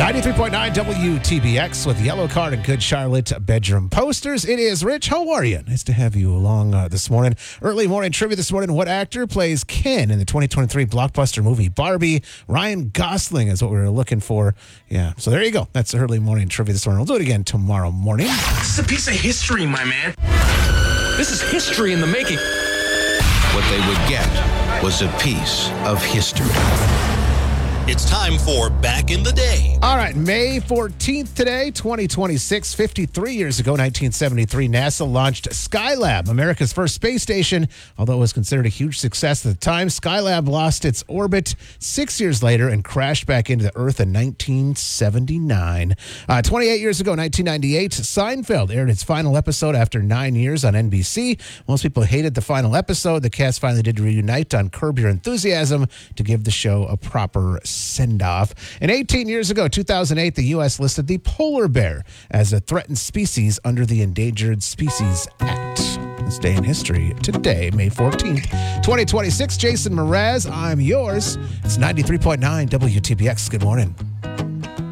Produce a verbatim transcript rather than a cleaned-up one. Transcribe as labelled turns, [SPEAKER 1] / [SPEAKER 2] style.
[SPEAKER 1] ninety-three point nine W T B X with Yellow Card and Good Charlotte Bedroom Posters. It is Rich. How are you? Nice to have you along uh, this morning. Early morning trivia this morning. What actor plays Ken in the twenty twenty-three blockbuster movie Barbie? Ryan Gosling is what we were looking for. Yeah, so there you go. That's early morning trivia this morning. We'll do it again tomorrow morning.
[SPEAKER 2] This is a piece of history, my man. This is history in the making.
[SPEAKER 3] What they would get was a piece of history.
[SPEAKER 4] It's time for Back in the Day.
[SPEAKER 1] All right, May fourteenth today, twenty twenty-six, fifty-three years ago, nineteen seventy-three, NASA launched Skylab, America's first space station. Although it was considered a huge success at the time, Skylab lost its orbit six years later and crashed back into the Earth in nineteen seventy-nine. Uh, twenty-eight years ago, nineteen ninety-eight, Seinfeld aired its final episode after nine years on N B C. Most people hated the final episode. The cast finally did reunite on Curb Your Enthusiasm to give the show a proper send-off. And eighteen years ago, two thousand eight, the U S listed the polar bear as a threatened species under the Endangered Species Act. This day in history today, May fourteenth, twenty twenty-six. Jason Mraz, I'm yours. It's ninety-three point nine W T B X. Good morning.